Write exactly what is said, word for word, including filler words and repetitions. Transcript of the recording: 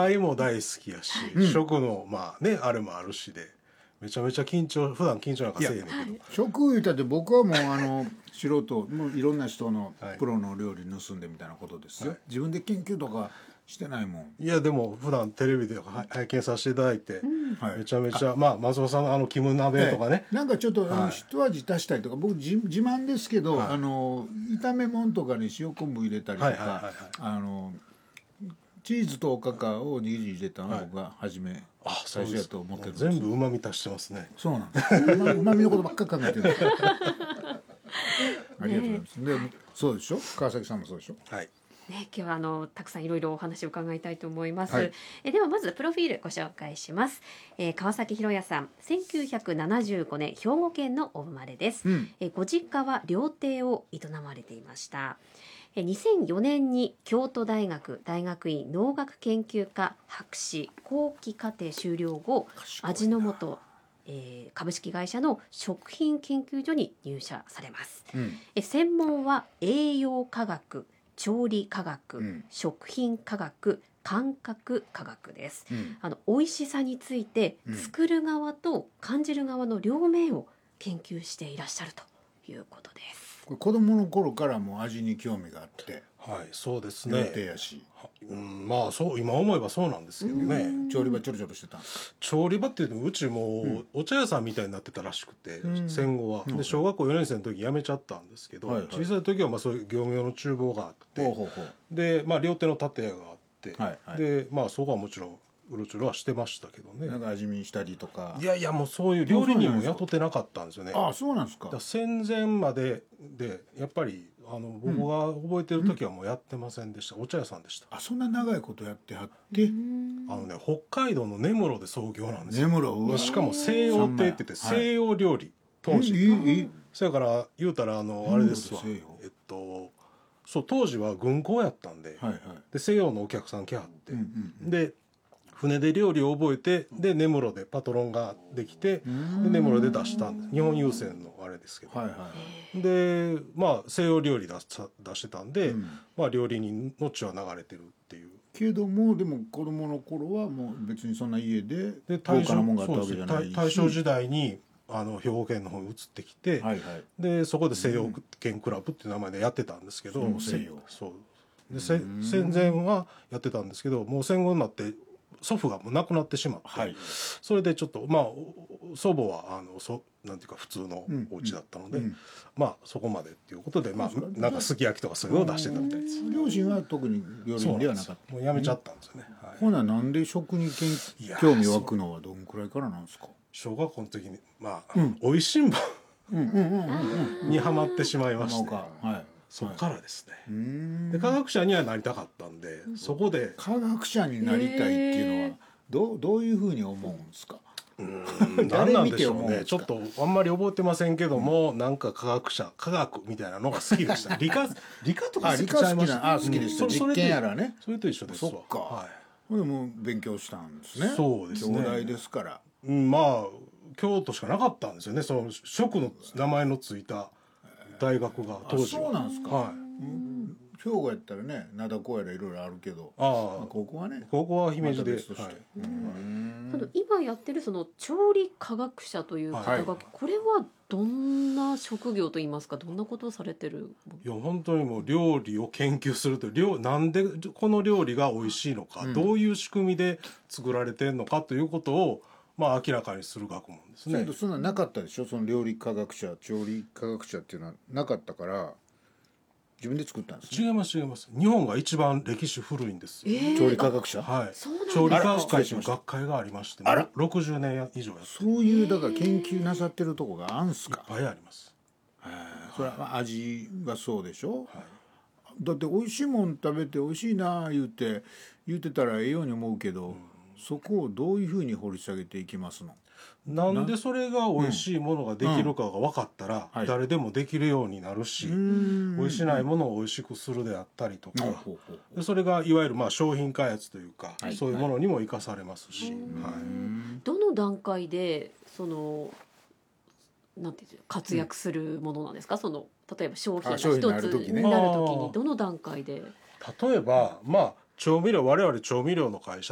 笑いも大好きやし、 うん食のまあねあれもあるしでめちゃめちゃ緊張普段緊張なんかせえへんねんけど、 食言うたって僕はもうあの素人もういろんな人のはいプロの料理盗んでみたいなことですよ、 はい自分で研究とかしてないもん。 いやでも普段テレビでは拝見させていただいて、 はいめちゃめちゃまあ松尾さんのあのキム鍋とかね、 ええなんかちょっとあのはい一味足したりとか僕自自慢ですけど、 はいあの炒め物とかに塩昆布入れたりとか、 はいはいはいはいあのチーズとおかかを握り入れたのが僕が初め、 あ最初やと思ってるんです。 全部うまみ足してますね。 そうなんですうまうまみのことばっかり考えてるありがとうございますでそうでしょ川崎さんもそうでしょ。 はいね、今日はあのたくさんいろいろお話を伺いたいと思います、 はいえではまずプロフィールご紹介します、えー川崎博也さんせんきゅうひゃくななじゅうごねん兵庫県のお生まれです、 うんえーご実家は料亭を営まれていました。えーにせんよねんに京都大学大学院農学研究科博士後期課程修了後味の素、えー株式会社の食品研究所に入社されます。 うんえ専門は栄養科学、調理科学、 うん食品科学、感覚科学です。 うんあの美味しさについて、 うん作る側と感じる側の両面を研究していらっしゃるということです。 これ子供の頃からもう味に興味があってはいそうです料ね。 亭やし、 うんまあそう今思えばそうなんですけどね。 調理場ちょろちょろしてたんです調理場っていうとうちもうんお茶屋さんみたいになってたらしくて、 うん戦後はうんで小学校よねん生の時辞めちゃったんですけど、 はいはい小さい時はまあそういう業務用の厨房があって、 ほうほうほうでまあ料亭の建屋があって、 はいはいでまあそこはもちろんうろちょろはしてましたけどね。 なんか味見したりとか。 いやいやもうそういう料理人も雇ってなかったんですよね。 ああそうなんですかだから戦前まででやっぱりあの僕が覚えてる時はもうやってませんでした、お茶屋さんでした。 あそんな長いことやってはってあのね北海道の根室で創業なんですよ。 根室うわしかも西洋亭って言ってはい西洋料理当時、 えええそやから言うたらあのあれですわ根室で西洋えっとそう当時は軍港やったんで、 はいはいで西洋のお客さん来はって、 うんうんうんで船で料理を覚えてで根室でパトロンができてんで根室で出したんです。日本郵船のあれですけど、 はいはいでまあ西洋料理出し出してたんで、 うんまあ料理人の血は流れてるっていう。 けどもでも子供の頃はもう別にそんな家でで高大正価なもんがあったそうですわけじゃないし大大正時代にあの兵庫県の方に移ってきて、 はいはいでそこで西洋圏クラブっていう名前でやってたんですけど、 それも西洋せそうでせ戦前はやってたんですけどもう戦後になって祖父がもう亡くなってしまって、 はいそれでちょっとまあお祖母はあのそなんていうか普通のお家だったので、 うんうんまあそこまでっていうことで、まあそうですかなんかすき焼きとかそういうのを出してたみたいです。 両親は特に料理そうなんで人ではなかったすよ。もうやめちゃったんですよね。はいほななんで食にけんいや興味湧くのはどんくらいからなんですか。 小学校の時にまあ、 うんおいしんぼうんうんうんうんうんにハマってしまいまして、 浜岡はいそこからですね。 うーんで科学者にはなりたかったんで、そこで科学者になりたいっていうのはどうどういうふうに思うんですか。 何誰見なんでしょうて思うんですかね。ちょっとあんまり覚えてませんけども、なんか科学者科学みたいなのが好きでした。理科理科とかあ理科好きなあ好きでした、 うんそれ実験やらね。 それと一緒ですわ。 そっかはでも勉強したんですね。 そうですね兄弟ですから。 い。うんまあ京都しかなかったんですよね。その職の名前のついた大学が当時は。 あそうなんですかはい。 うん兵庫やったらね灘高やらいろいろあるけど、 ああまあここはねここは姫路で。 また別としてはいうんその今やってるその調理科学者という肩書き、これはどんな職業といいますか、どんなことをされてるいや本当にもう料理を研究するという料なんでこの料理が美味しいのか、 うんどういう仕組みで作られてるのかということをまあ明らかにする学問ですねそれと。そんななかったでしょ。その料理科学者調理科学者っていうのはなかったから自分で作ったんですね。 違います違います。日本が一番歴史古いんですよ。 えー調理科学者、 はい。 そうなんだ調理科学あら会という学会がありまして、 あらろくじゅうねん以上やってそういうだから研究なさってるとこがあんすか。 いっぱいあります。 それはまあ味がそうでしょ、 はい。 だって美味しいもん食べて美味しいな言うて言うてたらええように思うけど、そこをどういうふうに掘り下げていきますの。 なんでそれが美味しいものができるかが分かったら、 はい誰でもできるようになるし、美味しないものを美味しくするであったりとか、 ほうほうほうでそれがいわゆるまあ商品開発というか、 はいそういうものにも生かされますし、はいどの段階でそのなんていうの活躍するものなんですか、その例えば商品があ商品にな一つる時ねになる時あーにどの段階で。 例えばまあ調味料我々調味料の会社